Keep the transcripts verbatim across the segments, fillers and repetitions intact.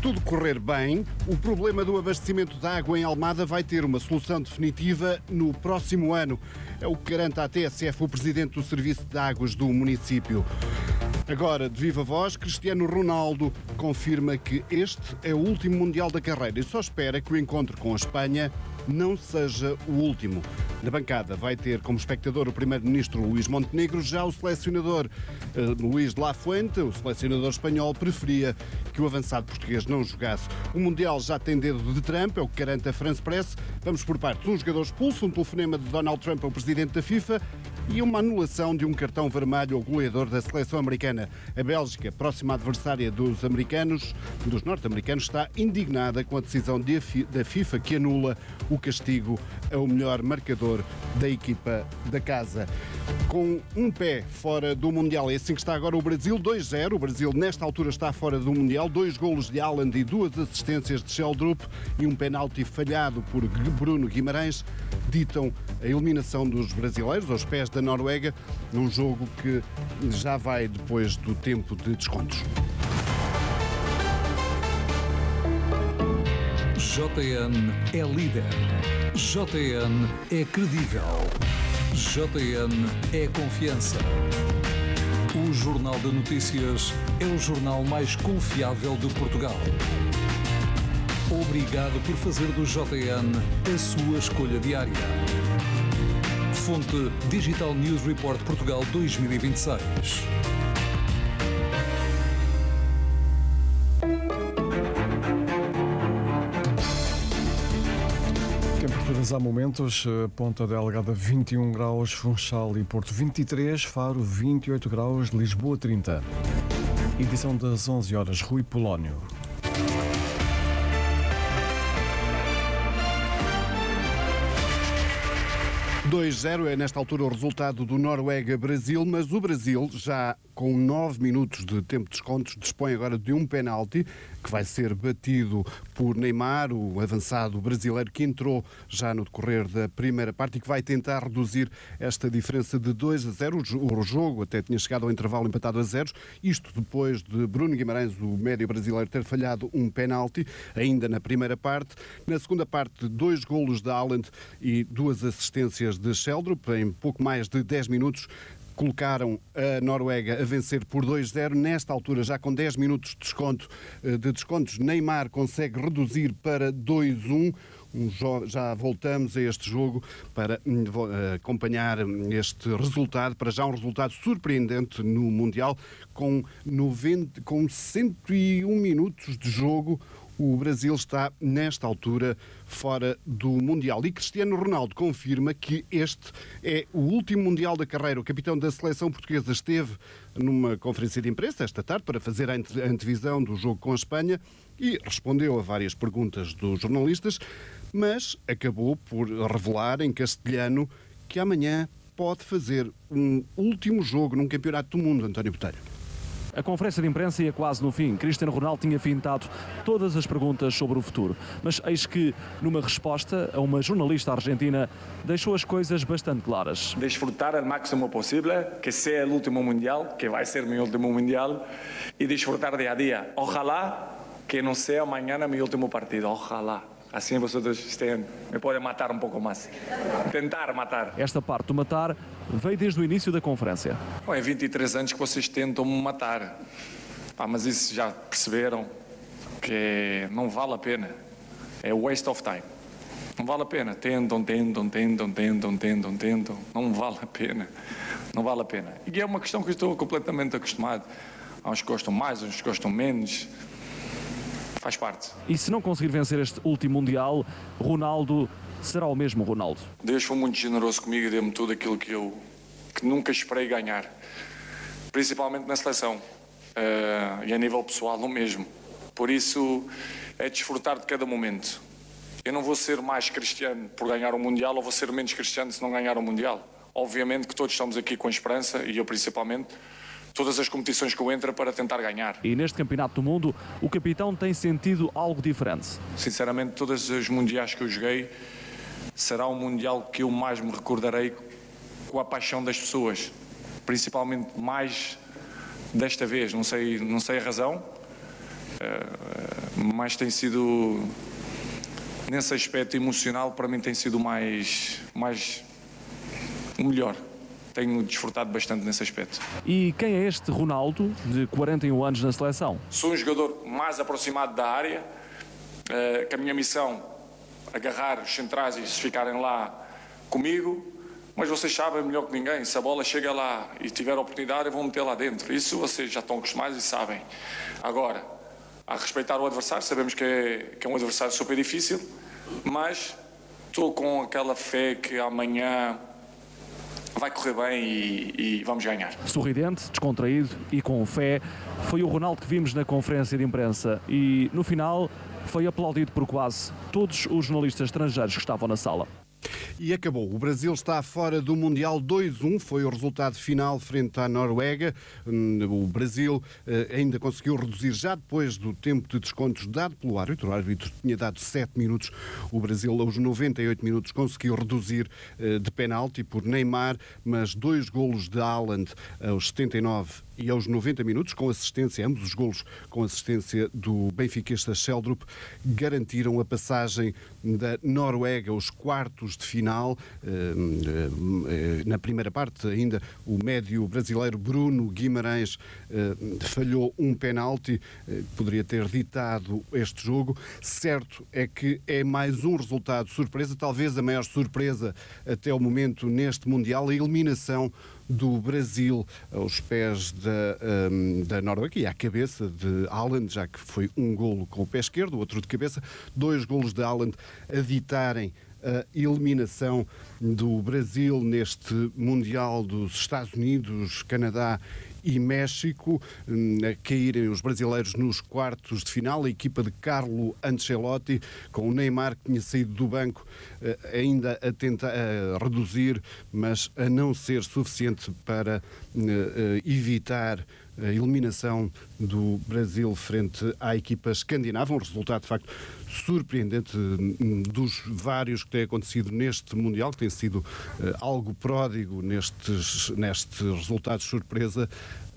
tudo correr bem, o problema do abastecimento de água em Almada vai ter uma solução definitiva no próximo ano. É o que garante à T S F o presidente do Serviço de Águas do município. Agora, de viva voz, Cristiano Ronaldo confirma que este é o último Mundial da carreira e só espera que o encontro com a Espanha não seja o último. Na bancada vai ter como espectador o primeiro-ministro Luís Montenegro, já o selecionador eh, Luís de la Fuente, o selecionador espanhol, preferia que o avançado português não jogasse. O Mundial já tem dedo de Trump, é o que garante a France Press. Vamos por partes. Um jogador expulso, um telefonema de Donald Trump ao presidente da FIFA e uma anulação de um cartão vermelho ao goleador da seleção americana. A Bélgica, próxima adversária dos americanos, dos norte-americanos, está indignada com a decisão de, da FIFA que anula o castigo ao melhor marcador da equipa da casa. Com um pé fora do Mundial, é assim que está agora o Brasil, dois a zero. O Brasil, nesta altura, está fora do Mundial. Dois golos de Haaland e duas assistências de Sheldrup e um penalti falhado por Bruno Guimarães ditam a eliminação dos brasileiros aos pés da Noruega, num jogo que já vai depois do tempo de descontos. J N é líder. J N é credível. J N é confiança. O Jornal de Notícias é o jornal mais confiável de Portugal. Obrigado por fazer do J N a sua escolha diária. Fonte Digital News Report Portugal dois mil e vinte e seis. Temperaturas há momentos, Ponta Delgada vinte e um graus, Funchal e Porto vinte e três, Faro vinte e oito graus, Lisboa trinta. Edição das onze horas, Rui Polónio. dois a zero é nesta altura o resultado do Noruega-Brasil, mas o Brasil, já com nove minutos de tempo de descontos, dispõe agora de um penalti que vai ser batido por Neymar, o avançado brasileiro que entrou já no decorrer da primeira parte e que vai tentar reduzir esta diferença de dois a zero. O jogo até tinha chegado ao intervalo empatado a zeros, isto depois de Bruno Guimarães, o médio brasileiro, ter falhado um penalti, ainda na primeira parte. Na segunda parte, dois golos de Haaland e duas assistências de Sheldrup, em pouco mais de dez minutos, colocaram a Noruega a vencer por dois a zero. Nesta altura, já com dez minutos de desconto, de descontos, Neymar consegue reduzir para dois a um. Já voltamos a este jogo para acompanhar este resultado, para já um resultado surpreendente no Mundial, com, noventa, com cento e um minutos de jogo. O Brasil está, nesta altura, fora do Mundial. E Cristiano Ronaldo confirma que este é o último Mundial da carreira. O capitão da seleção portuguesa esteve numa conferência de imprensa esta tarde para fazer a antevisão do jogo com a Espanha e respondeu a várias perguntas dos jornalistas, mas acabou por revelar em castelhano que amanhã pode fazer um último jogo num campeonato do mundo, António Botelho. A conferência de imprensa ia quase no fim. Cristiano Ronaldo tinha fintado todas as perguntas sobre o futuro. Mas eis que, numa resposta a uma jornalista argentina, deixou as coisas bastante claras. Desfrutar al máximo posible, que sea el último mundial, que vai ser mi último mundial, e desfrutar día a día. Ojalá que no sea mañana mi último partido. Ojalá. Assim vocês estén, me podem matar um pouco mais. Tentar matar. Esta parte do matar veio desde o início da conferência. Bom, é vinte e três anos que vocês tentam me matar. Ah, mas isso já perceberam que não vale a pena. É waste of time. Não vale a pena. Tentam, tentam, tentam, tentam, tentam, tentam. Não vale a pena. Não vale a pena. E é uma questão que eu estou completamente acostumado. Há uns que gostam mais, uns que gostam menos. Faz parte. E se não conseguir vencer este último Mundial, Ronaldo será o mesmo Ronaldo? Deus foi muito generoso comigo e deu-me tudo aquilo que eu que nunca esperei ganhar. Principalmente na seleção. Uh, e a nível pessoal o mesmo. Por isso é desfrutar de cada momento. Eu não vou ser mais cristiano por ganhar o Mundial ou vou ser menos cristiano se não ganhar o Mundial. Obviamente que todos estamos aqui com esperança e eu principalmente. Todas as competições que eu entro para tentar ganhar. E neste Campeonato do Mundo, o capitão tem sentido algo diferente? Sinceramente, todos os mundiais que eu joguei, será um mundial que eu mais me recordarei com a paixão das pessoas. Principalmente mais desta vez, não sei, não sei a razão, mas tem sido, nesse aspecto emocional, para mim tem sido mais, mais o melhor. Tenho desfrutado bastante nesse aspecto. E quem é este Ronaldo, de quarenta e um anos na seleção? Sou um jogador mais aproximado da área, uh, com a minha missão agarrar os centrais e ficarem lá comigo, mas vocês sabem melhor que ninguém, se a bola chega lá e tiver a oportunidade, eu vou meter lá dentro. Isso vocês já estão acostumados e sabem. Agora, a respeitar o adversário, sabemos que é, que é um adversário super difícil, mas estou com aquela fé que amanhã vai correr bem e, e vamos ganhar. Sorridente, descontraído e com fé, foi o Ronaldo que vimos na conferência de imprensa e, no final, foi aplaudido por quase todos os jornalistas estrangeiros que estavam na sala. E acabou. O Brasil está fora do Mundial. Dois a um foi o resultado final frente à Noruega. O Brasil ainda conseguiu reduzir, já depois do tempo de descontos dado pelo árbitro. O árbitro tinha dado sete minutos. O Brasil, aos noventa e oito minutos, conseguiu reduzir de penalti por Neymar, mas dois golos de Haaland aos setenta e nove e aos noventa minutos, com assistência, ambos os golos com assistência do benfiquista Sheldrup, garantiram a passagem da Noruega aos quartos de final. Na primeira parte, ainda, o médio brasileiro Bruno Guimarães falhou um penalti que poderia ter ditado este jogo. Certo é que é mais um resultado surpresa, talvez a maior surpresa até o momento neste Mundial, a eliminação do Brasil aos pés da, um, da Noruega e à cabeça de Haaland, já que foi um golo com o pé esquerdo, outro de cabeça, dois golos de Haaland a ditarem a eliminação do Brasil neste Mundial dos Estados Unidos, Canadá e México, a caírem os brasileiros nos quartos de final. A equipa de Carlo Ancelotti, com o Neymar, que tinha saído do banco, ainda a tentar a reduzir, mas a não ser suficiente para evitar a eliminação do Brasil frente à equipa escandinava. Um resultado, de facto, surpreendente, dos vários que têm acontecido neste Mundial, que tem sido uh, algo pródigo nestes, nestes resultados surpresa.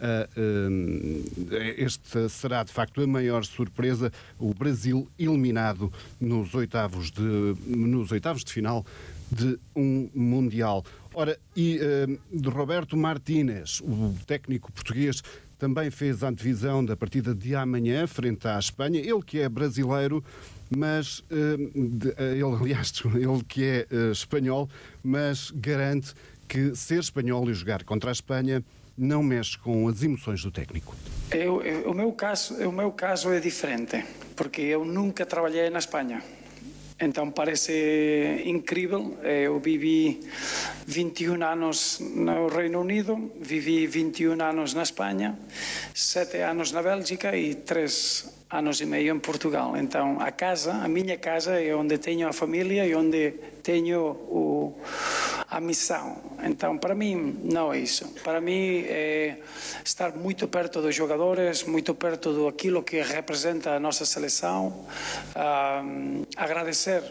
Uh, uh, esta será, de facto, a maior surpresa. O Brasil eliminado nos oitavos de, nos oitavos de final de um Mundial. Ora, e uh, de Roberto Martínez, o técnico português, também fez a antevisão da partida de amanhã frente à Espanha. Ele que é brasileiro, mas ele, aliás, ele que é espanhol, mas garante que ser espanhol e jogar contra a Espanha não mexe com as emoções do técnico. Eu, eu, o meu caso, o meu caso é diferente, porque eu nunca trabalhei na Espanha. Então parece incrível. Eu vivi vinte e um anos no Reino Unido, vivi vinte e um anos na Espanha, sete anos na Bélgica e três anos e meio em Portugal. Então a casa, a minha casa, é onde tenho a família e onde tenho o, a missão. Então para mim não é isso. Para mim é estar muito perto dos jogadores, muito perto do aquilo que representa a nossa seleção, um, agradecer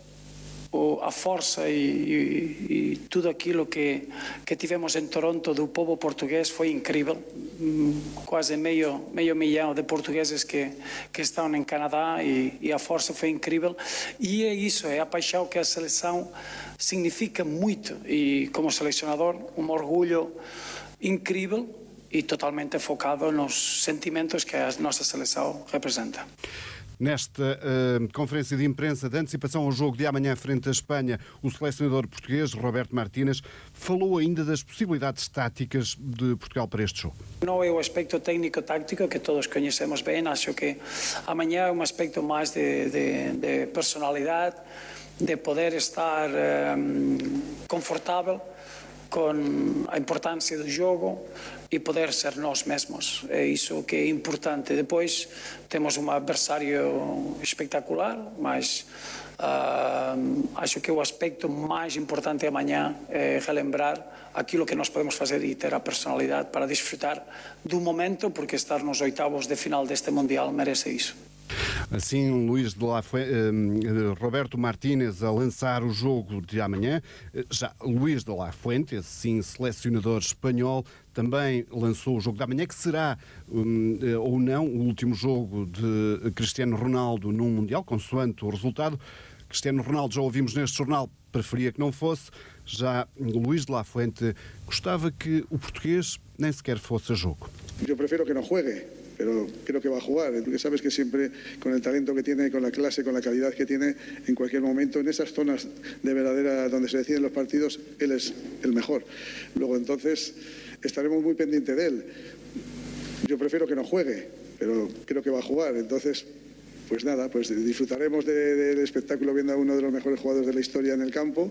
o, a força e, e, e tudo aquilo que, que tivemos em Toronto do povo português foi incrível. Quase meio, meio milhão de portugueses que, que estão em Canadá e, e a força foi incrível. E é isso, é a paixão que a seleção significa muito. E como selecionador, um orgulho incrível e totalmente focado nos sentimentos que a nossa seleção representa. Nesta uh, conferência de imprensa de antecipação ao jogo de amanhã frente à Espanha, o selecionador português, Roberto Martínez, falou ainda das possibilidades táticas de Portugal para este jogo. Não é o aspecto técnico-táctico que todos conhecemos bem, acho que amanhã é um aspecto mais de, de, de personalidade, de poder estar um, confortável com a importância do jogo e poder ser nós mesmos. É isso que é importante. Depois temos um adversário espetacular, mas uh, acho que o aspecto mais importante amanhã é relembrar aquilo que nós podemos fazer e ter a personalidade para desfrutar do momento, porque estar nos oitavos de final deste Mundial merece isso. Assim, Luís de la Fuente, eh, Roberto Martínez a lançar o jogo de amanhã. Já Luís de la Fuente, esse sim, selecionador espanhol, também lançou o jogo de amanhã, que será um, ou não o último jogo de Cristiano Ronaldo num Mundial, consoante o resultado. Cristiano Ronaldo, já ouvimos neste jornal, preferia que não fosse. Já Luís de la Fuente gostava que o português nem sequer fosse a jogo. Eu prefiro que não juegue, pero creo que va a jugar, porque sabes que siempre con el talento que tiene, con la clase, con la calidad que tiene, en cualquier momento, en esas zonas de verdadera donde se deciden los partidos, él es el mejor. Luego entonces estaremos muy pendientes de él. Yo prefiero que no juegue, pero creo que va a jugar, entonces pues nada, pues disfrutaremos de, de, del espectáculo viendo a uno de los mejores jugadores de la historia en el campo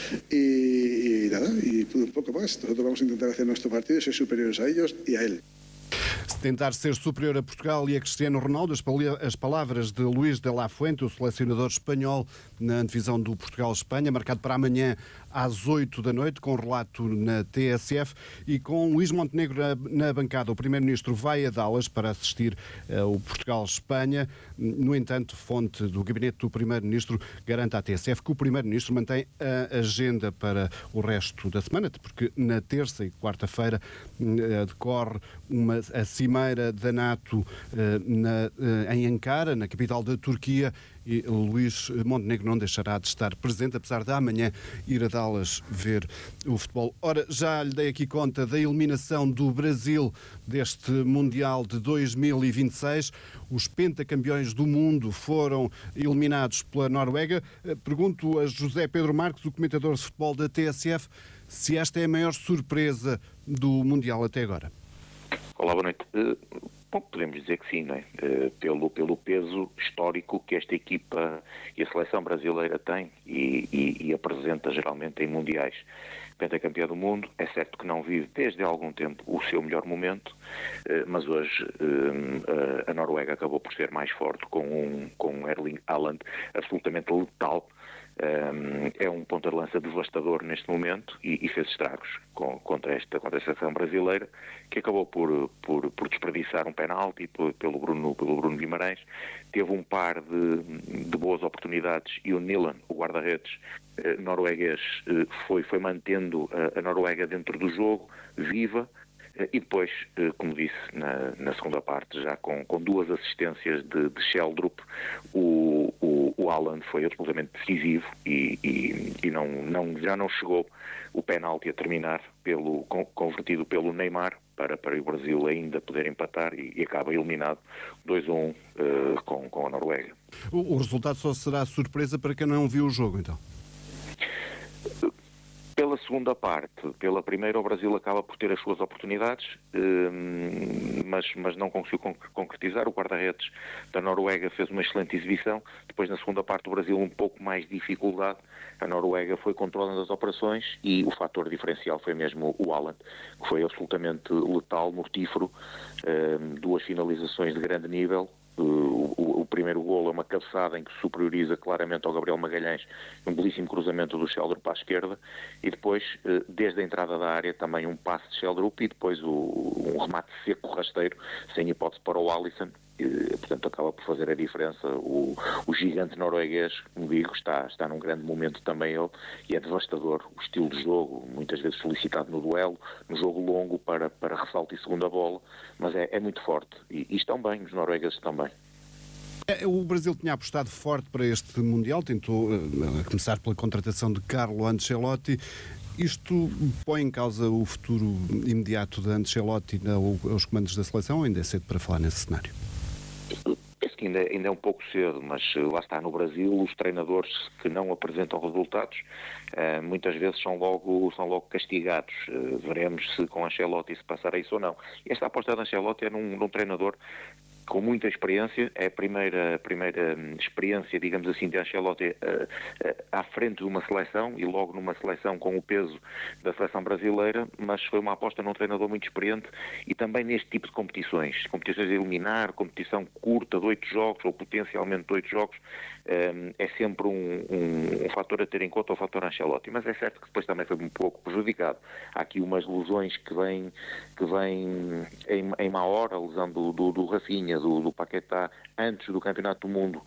y, y nada, y un poco más. Nosotros vamos a intentar hacer nuestro partido y ser superiores a ellos y a él. Tentar ser superior a Portugal e a Cristiano Ronaldo, as palavras de Luís de la Fuente, o selecionador espanhol na divisão do Portugal-Espanha, marcado para amanhã às oito da noite, com relato na T S F e com Luís Montenegro na, na bancada. O primeiro-ministro vai a Dallas para assistir ao Portugal-Espanha. No entanto, fonte do gabinete do primeiro-ministro garante à T S F que o primeiro-ministro mantém a agenda para o resto da semana, porque na terça e quarta-feira decorre uma, a cimeira da NATO na, em Ankara, na capital da Turquia, e Luís Montenegro não deixará de estar presente, apesar de amanhã ir a Dallas ver o futebol. Ora, já lhe dei aqui conta da eliminação do Brasil deste Mundial de dois mil e vinte e seis. Os pentacampeões do mundo foram eliminados pela Noruega. Pergunto a José Pedro Marques, o comentador de futebol da T S F, se esta é a maior surpresa do Mundial até agora. Olá, boa noite. Uh, bom, podemos dizer que sim, não é? Uh, pelo, pelo peso histórico que esta equipa e a seleção brasileira tem e, e, e apresenta geralmente em mundiais. Pentacampeã do mundo, é certo que não vive desde há algum tempo o seu melhor momento, uh, mas hoje uh, a Noruega acabou por ser mais forte com um, com um Erling Haaland absolutamente letal. Um, é um ponta de lança devastador neste momento e, e fez estragos com, contra, esta, contra esta seleção brasileira, que acabou por, por, por desperdiçar um penalti pelo Bruno, pelo Bruno Guimarães. Teve um par de, de boas oportunidades e o Nilan, o guarda-redes eh, norueguês, eh, foi, foi mantendo a, a Noruega dentro do jogo, viva. E depois, como disse, na, na segunda parte, já com, com duas assistências de, de Sheldrup, o, o, o Haaland foi absolutamente decisivo e, e, e não, não, já não chegou o penalti a terminar, pelo, convertido pelo Neymar, para, para o Brasil ainda poder empatar e, e acaba eliminado dois a um uh, com, com a Noruega. O, o resultado só será surpresa para quem não viu o jogo, então? Pela segunda parte, pela primeira o Brasil acaba por ter as suas oportunidades, mas, mas não conseguiu concretizar. O guarda-redes da Noruega fez uma excelente exibição. Depois, na segunda parte, o Brasil um pouco mais de dificuldade. A Noruega foi controlando as operações e o fator diferencial foi mesmo o Haaland, que foi absolutamente letal, mortífero, duas finalizações de grande nível. O, o, o primeiro golo é uma cabeçada em que se superioriza claramente ao Gabriel Magalhães, um belíssimo cruzamento do Sheldrup para a esquerda, e depois, desde a entrada da área, também um passe de Sheldrup e depois o, um remate seco, rasteiro, sem hipótese para o Alisson. E, portanto, acaba por fazer a diferença. O, o gigante norueguês, como digo, está, está num grande momento também ele, e é devastador o estilo de jogo, muitas vezes solicitado no duelo, no jogo longo para, para ressalto e segunda bola, mas é, é muito forte, e, e estão bem, os noruegueses também. O Brasil tinha apostado forte para este Mundial, tentou uh, começar pela contratação de Carlo Ancelotti. Isto põe em causa o futuro imediato de Ancelotti aos comandos da seleção, ou ainda é cedo para falar nesse cenário? Penso que ainda, ainda é um pouco cedo, mas lá está, no Brasil os treinadores que não apresentam resultados uh, muitas vezes são logo, são logo castigados. Uh, veremos se com Ancelotti se passará isso ou não. Esta aposta de Ancelotti é num, num treinador com muita experiência, é a primeira, a primeira experiência, digamos assim, de Ancelotti uh, uh, à frente de uma seleção e logo numa seleção com o peso da seleção brasileira, mas foi uma aposta num treinador muito experiente e também neste tipo de competições, competições a eliminar, competição curta de oito jogos ou potencialmente de oito jogos, um, é sempre um, um, um fator a ter em conta, o fator Ancelotti, mas é certo que depois também foi um pouco prejudicado. Há aqui umas lesões que vêm, que vêm em, em má hora, a lesão do, do, do Rafinha, Rafinha, do, do Paquetá, antes do Campeonato do Mundo,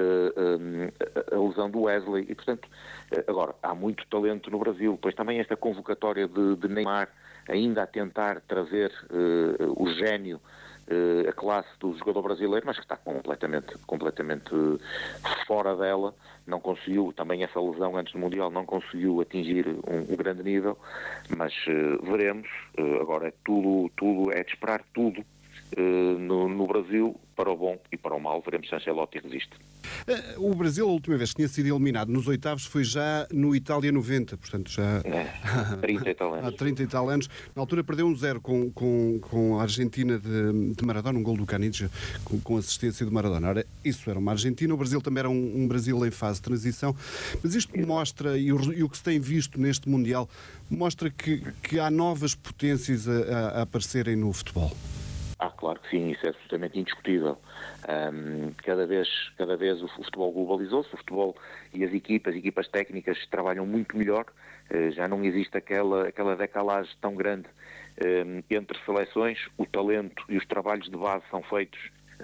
uh, uh, a lesão do Wesley, e portanto, uh, agora, há muito talento no Brasil, pois também esta convocatória de, de Neymar, ainda a tentar trazer uh, o gênio, uh, a classe do jogador brasileiro, mas que está completamente, completamente fora dela, não conseguiu, também essa lesão antes do Mundial, não conseguiu atingir um, um grande nível, mas uh, veremos, uh, agora é tudo, tudo, é de esperar tudo uh, no, no Brasil, para o bom e para o mal, veremos se Ancelotti resiste. O Brasil, a última vez que tinha sido eliminado nos oitavos foi já no Itália noventa, portanto já é, trinta e tal anos. há trinta e tal anos. Na altura perdeu um zero com, com, com a Argentina de, de Maradona, um gol do Caniggia, com, com assistência de Maradona. Ora, isso era uma Argentina, o Brasil também era um, um Brasil em fase de transição, mas isto mostra, e o, e o que se tem visto neste Mundial, mostra que, que há novas potências a, a, a aparecerem no futebol. Ah, claro que sim, isso é absolutamente indiscutível. Um, cada vez, cada vez o futebol globalizou-se, o futebol e as equipas, equipas técnicas trabalham muito melhor, uh, já não existe aquela, aquela decalagem tão grande um, entre seleções, o talento e os trabalhos de base são feitos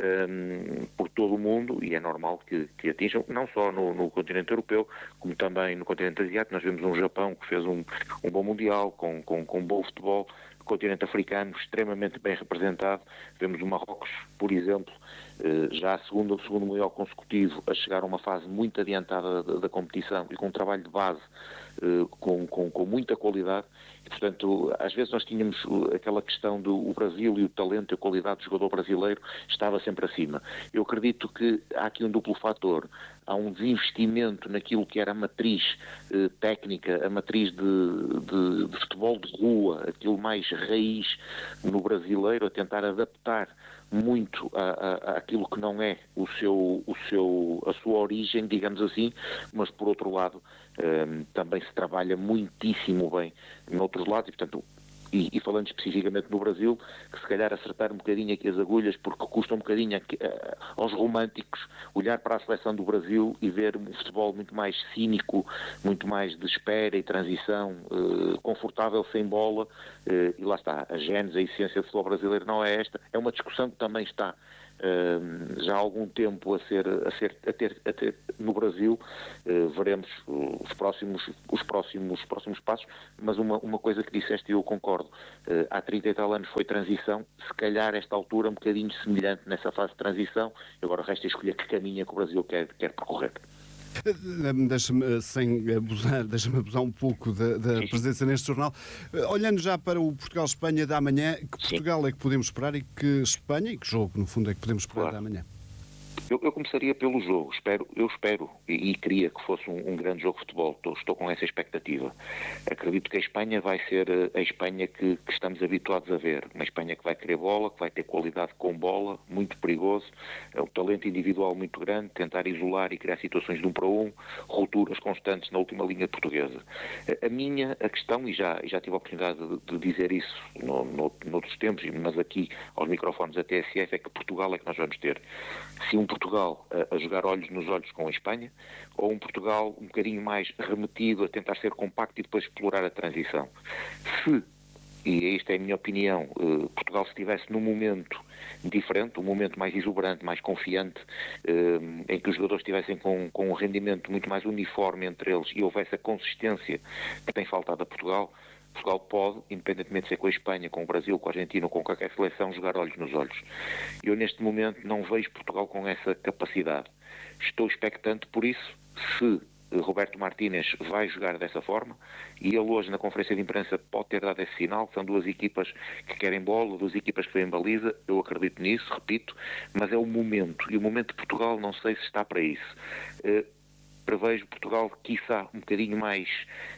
um, por todo o mundo e é normal que, que atinjam, não só no, no continente europeu, como também no continente asiático. Nós vemos um Japão que fez um, um bom Mundial, com, com, com um bom futebol, continente africano extremamente bem representado. Vemos o Marrocos, por exemplo, já a segunda, o segundo Mundial consecutivo, a chegar a uma fase muito adiantada da, da competição e com um trabalho de base com, com, com muita qualidade. E, portanto, às vezes nós tínhamos aquela questão do Brasil e o talento e a qualidade do jogador brasileiro estava sempre acima. Eu acredito que há aqui um duplo fator. Há um desinvestimento naquilo que era a matriz eh, técnica, a matriz de, de, de futebol de rua, aquilo mais raiz no brasileiro, a tentar adaptar muito a, a, àquilo que não é o seu, o seu, a sua origem, digamos assim, mas por outro lado eh, também se trabalha muitíssimo bem em outros lados e, portanto, E, e falando especificamente no Brasil, que se calhar acertar um bocadinho aqui as agulhas, porque custa um bocadinho aqui, uh, aos românticos olhar para a seleção do Brasil e ver um futebol muito mais cínico, muito mais de espera e transição, uh, confortável sem bola, uh, e lá está, a gênese, a essência do futebol brasileiro não é esta, é uma discussão que também está Uh, já há algum tempo a ser, a ser, a ter, a ter no Brasil, uh, veremos os próximos, os próximos, os próximos passos, mas uma, uma coisa que disseste e eu concordo, uh, há trinta e tal anos foi transição, se calhar esta altura um bocadinho semelhante nessa fase de transição, agora resta escolher que caminho é que o Brasil quer, quer percorrer. Deixa-me, sem abusar, deixa-me abusar um pouco da, da presença neste jornal. Olhando já para o Portugal-Espanha da manhã, que Portugal Sim. é que podemos esperar e que Espanha, e que jogo, no fundo, é que podemos esperar claro. da manhã? Eu, eu começaria pelo jogo. Espero, eu espero e, e queria que fosse um, um grande jogo de futebol. Estou, estou com essa expectativa. Acredito que a Espanha vai ser a Espanha que, que estamos habituados a ver. Uma Espanha que vai querer bola, que vai ter qualidade com bola, muito perigoso, é um talento individual muito grande, tentar isolar e criar situações de um para um, rupturas constantes na última linha portuguesa. A, a minha a questão, e já, já tive a oportunidade de, de dizer isso no, no, noutros tempos, mas aqui aos microfones da T S F, é que Portugal é que nós vamos ter. Se um Portugal a, a jogar olhos nos olhos com a Espanha, ou um Portugal um bocadinho mais remetido a tentar ser compacto e depois explorar a transição. Se, e esta é a minha opinião, eh, Portugal se estivesse num momento diferente, um momento mais exuberante, mais confiante, eh, em que os jogadores estivessem com, com um rendimento muito mais uniforme entre eles e houvesse a consistência que tem faltado a Portugal, Portugal pode, independentemente de ser com a Espanha, com o Brasil, com a Argentina ou com qualquer seleção, jogar olhos nos olhos. Eu, neste momento, não vejo Portugal com essa capacidade. Estou expectante por isso, se Roberto Martínez vai jogar dessa forma, e ele hoje, na conferência de imprensa, pode ter dado esse sinal, são duas equipas que querem bola, duas equipas que vêm baliza, eu acredito nisso, repito, mas é o momento, e o momento de Portugal não sei se está para isso. Prevejo Portugal, quiçá, um bocadinho mais,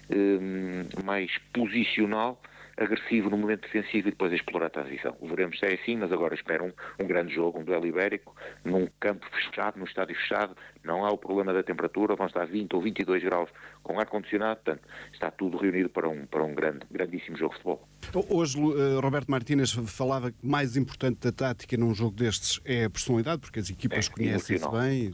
um, mais posicional, agressivo no momento defensivo e depois a explorar a transição. Veremos se é assim, mas agora espero um, um grande jogo, um duelo ibérico, num campo fechado, num estádio fechado, não há o problema da temperatura, vão estar vinte ou vinte e dois graus com ar-condicionado, portanto, está tudo reunido para um, para um grande, grandíssimo jogo de futebol. Hoje, Roberto Martínez falava que o mais importante da tática num jogo destes é a personalidade, porque as equipas é, conhecem-se bem.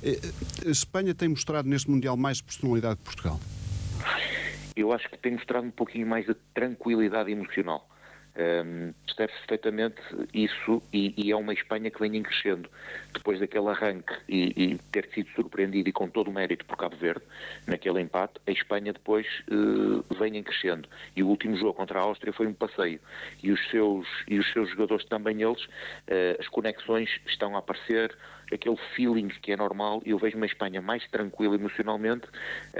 A Espanha tem mostrado neste Mundial mais personalidade que Portugal? Eu acho que tem mostrado um pouquinho mais de tranquilidade emocional. Um, percebe-se perfeitamente isso e, e é uma Espanha que vem em crescendo. Depois daquele arranque e, e ter sido surpreendido e com todo o mérito por Cabo Verde, naquele empate, a Espanha depois uh, vem em crescendo. E o último jogo contra a Áustria foi um passeio. E os seus, e os seus jogadores também, eles, uh, as conexões estão a aparecer, aquele feeling que é normal. Eu vejo uma Espanha mais tranquila emocionalmente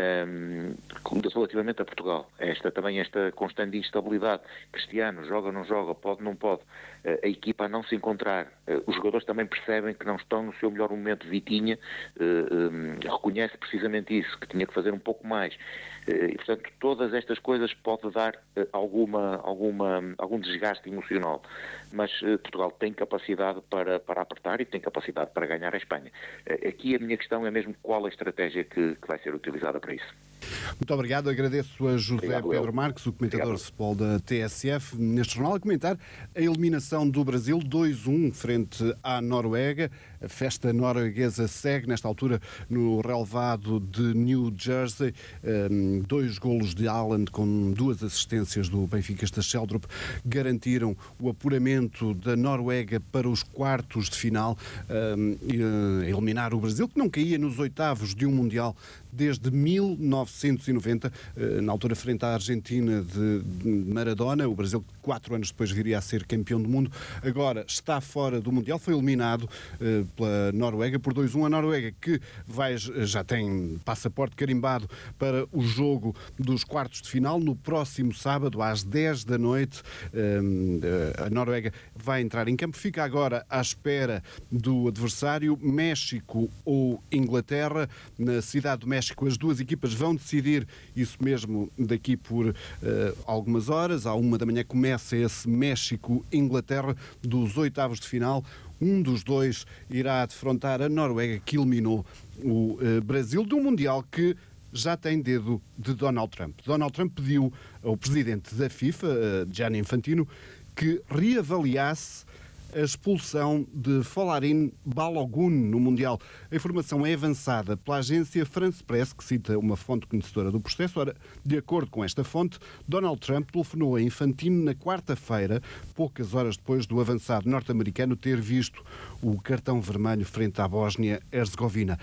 um, relativamente a Portugal. Esta, também esta constante instabilidade. Cristiano joga, não joga, pode, não pode. Uh, a equipa a não se encontrar. Uh, os jogadores também percebem que não estão no seu melhor momento. Vitinha uh, um, reconhece precisamente isso, que tinha que fazer um pouco mais. Uh, e, portanto, todas estas coisas podem dar uh, alguma, alguma, algum desgaste emocional. Mas uh, Portugal tem capacidade para, para apertar e tem capacidade para ganhar a Espanha. Uh, aqui a minha questão é mesmo qual a estratégia que, que vai ser utilizada para isso. Muito obrigado. Agradeço a José Obrigado, Pedro eu. Marques, o comentador Obrigado. de futebol da T S F, neste jornal, a comentar a eliminação do Brasil dois a um frente à Noruega. A festa norueguesa segue, nesta altura, no relevado de New Jersey. Um, dois golos de Haaland com duas assistências do Benfica Sheldrup garantiram o apuramento da Noruega para os quartos de final, um, e, uh, eliminar o Brasil, que não caía nos oitavos de um Mundial desde mil novecentos e noventa, na altura frente à Argentina de Maradona. O Brasil, quatro anos depois, viria a ser campeão do mundo. Agora está fora do Mundial, foi eliminado uh, pela Noruega por dois a um. A Noruega, que vai, já tem passaporte carimbado para o jogo dos quartos de final, no próximo sábado, às dez da noite. Uh, a Noruega vai entrar em campo. Fica agora à espera do adversário, México ou Inglaterra. Na cidade do México, as duas equipas vão decidir isso mesmo daqui por uh, algumas horas. À uma da manhã começa esse México-Inglaterra dos oitavos de final. Um dos dois irá defrontar a Noruega, que eliminou o uh, Brasil, de um Mundial que já tem dedo de Donald Trump. Donald Trump pediu ao presidente da FIFA, uh, Gianni Infantino, que reavaliasse a expulsão de Folarin Balogun no Mundial. A informação é avançada pela agência France Press, que cita uma fonte conhecedora do processo. Ora, de acordo com esta fonte, Donald Trump telefonou a Infantino na quarta-feira, poucas horas depois do avançado norte-americano ter visto o cartão vermelho frente à Bósnia-Herzegovina.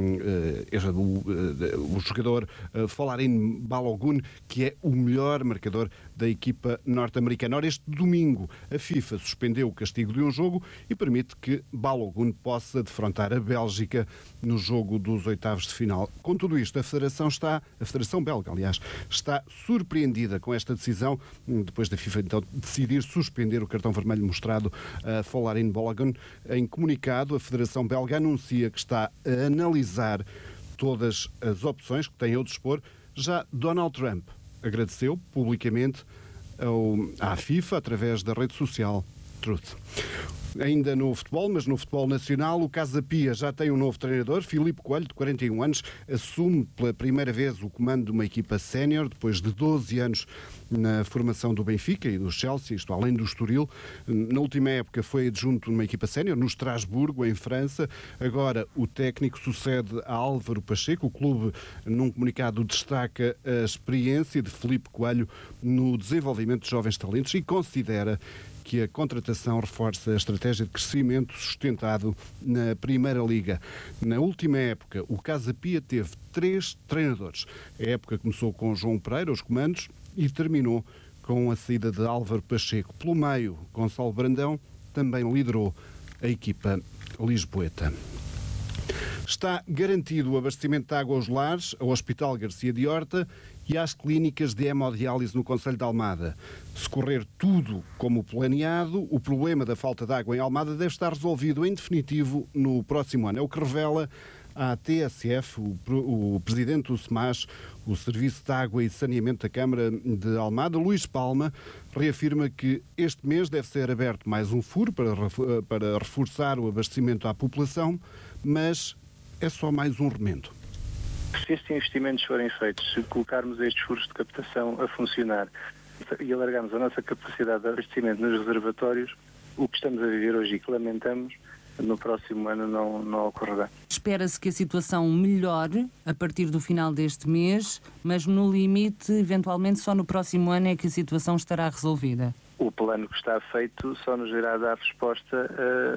O jogador Folarin Balogun, que é o melhor marcador da equipa norte-americana. Ora, este domingo a FIFA suspendeu o castigo de um jogo e permite que Balogun possa defrontar a Bélgica no jogo dos oitavos de final. Com tudo isto, a Federação está, a Federação Belga, aliás, está surpreendida com esta decisão, depois da FIFA então decidir suspender o cartão vermelho mostrado a Folarin Balogun. Em comunicado, a Federação Belga anuncia que está a analisar todas as opções que tem ao dispor. Já Donald Trump agradeceu publicamente ao, à FIFA através da rede social Truth. Ainda no futebol, mas no futebol nacional, o Casa Pia já tem um novo treinador. Filipe Coelho, de quarenta e um anos, assume pela primeira vez o comando de uma equipa sénior, depois de doze anos na formação do Benfica e do Chelsea, isto além do Estoril. Na última época foi adjunto numa equipa sénior, no Estrasburgo, em França. Agora o técnico sucede a Álvaro Pacheco. O clube, num comunicado, destaca a experiência de Filipe Coelho no desenvolvimento de jovens talentos e considera que a contratação reforça a estratégia de crescimento sustentado na Primeira Liga. Na última época, o Casa Pia teve três treinadores. A época começou com João Pereira, os comandos, e terminou com a saída de Álvaro Pacheco. Pelo meio, Gonçalo Brandão também liderou a equipa lisboeta. Está garantido o abastecimento de água aos lares, ao Hospital Garcia de Horta e às clínicas de hemodiálise no concelho de Almada. Se correr tudo como planeado, o problema da falta de água em Almada deve estar resolvido em definitivo no próximo ano. É o que revela à T S F o, o presidente do SEMAS, o Serviço de Água e Saneamento da Câmara de Almada, Luís Palma, reafirma que este mês deve ser aberto mais um furo para, para reforçar o abastecimento à população, mas é só mais um remendo. Se estes investimentos forem feitos, se colocarmos estes furos de captação a funcionar e alargarmos a nossa capacidade de abastecimento nos reservatórios, o que estamos a viver hoje e que lamentamos, no próximo ano não, não ocorrerá. Espera-se que a situação melhore a partir do final deste mês, mas no limite, eventualmente, só no próximo ano é que a situação estará resolvida. o plano que está feito só nos irá dar resposta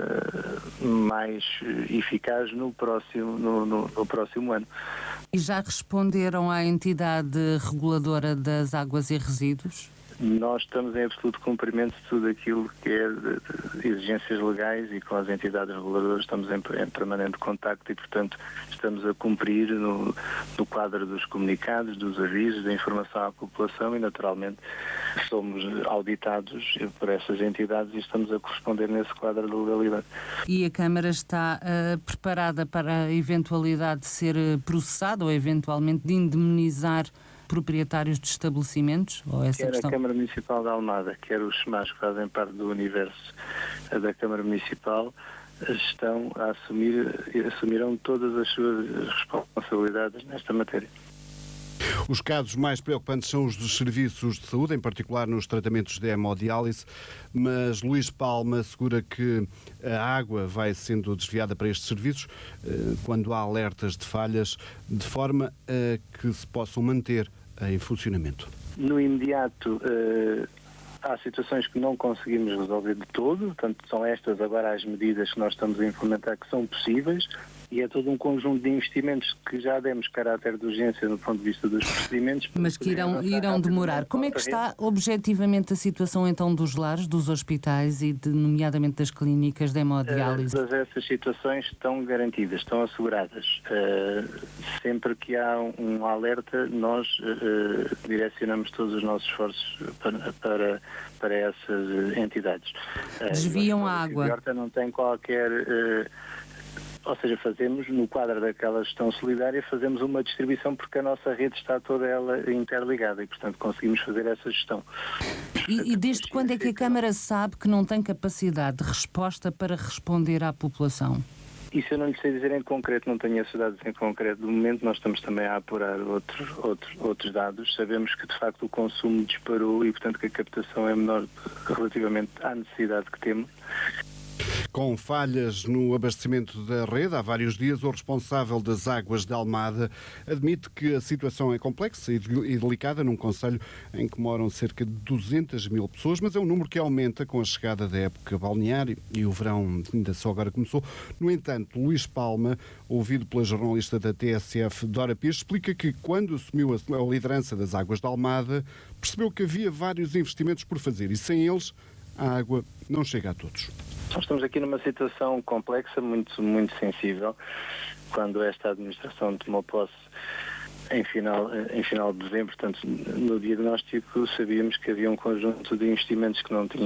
uh, mais eficaz no próximo, no, no, no próximo ano. E já responderam à entidade reguladora das águas e resíduos? Nós estamos em absoluto cumprimento de tudo aquilo que é de, de exigências legais, e com as entidades reguladoras estamos em, em permanente contacto e, portanto, estamos a cumprir no, no quadro dos comunicados, dos avisos, da informação à população, e, naturalmente, somos auditados por essas entidades e estamos a corresponder nesse quadro de legalidade. E a Câmara está uh, preparada para a eventualidade de ser processada ou eventualmente de indemnizar proprietários de estabelecimentos? Ou essa quer questão? a Câmara Municipal de Almada, quer os SEMAS que fazem parte do universo da Câmara Municipal, estão a assumir, assumirão todas as suas responsabilidades nesta matéria. Os casos mais preocupantes são os dos serviços de saúde, em particular nos tratamentos de hemodiálise, mas Luís Palma assegura que a água vai sendo desviada para estes serviços quando há alertas de falhas, de forma a que se possam manter em funcionamento. No imediato, uh, há situações que não conseguimos resolver de todo, portanto são estas agora as medidas que nós estamos a implementar que são possíveis, e é todo um conjunto de investimentos que já demos caráter de urgência no ponto de vista dos procedimentos. Mas que irão, irão demorar. Como é que está objetivamente a situação então dos lares, dos hospitais e de, nomeadamente das clínicas de hemodiálise? Uh, todas essas situações estão garantidas, estão asseguradas. Uh, sempre que há um, um alerta, nós uh, direcionamos todos os nossos esforços para, para, para essas entidades. Uh, Desviam a água. A Horta não tem qualquer... Uh, Ou seja, fazemos, no quadro daquela gestão solidária, fazemos uma distribuição porque a nossa rede está toda ela interligada e, portanto, conseguimos fazer essa gestão. E, e desde quando é que a Câmara sabe que não tem capacidade de resposta para responder à população? Isso eu não lhe sei dizer em concreto, não tenho esses dados em concreto. Do momento nós estamos também a apurar outros, outros, outros dados. Sabemos que, de facto, o consumo disparou e, portanto, que a captação é menor relativamente à necessidade que temos. Com falhas no abastecimento da rede há vários dias, o responsável das águas de Almada admite que a situação é complexa e delicada num concelho em que moram cerca de duzentas mil pessoas, mas é um número que aumenta com a chegada da época balnear e o verão ainda só agora começou. No entanto, Luís Palma, ouvido pela jornalista da T S F, Dora Pires, explica que quando assumiu a liderança das águas de Almada, percebeu que havia vários investimentos por fazer e sem eles a água não chega a todos. Nós estamos aqui numa situação complexa, muito, muito sensível. Quando esta administração tomou posse em final, em final de dezembro, portanto, no diagnóstico sabíamos que havia um conjunto de investimentos que não tinham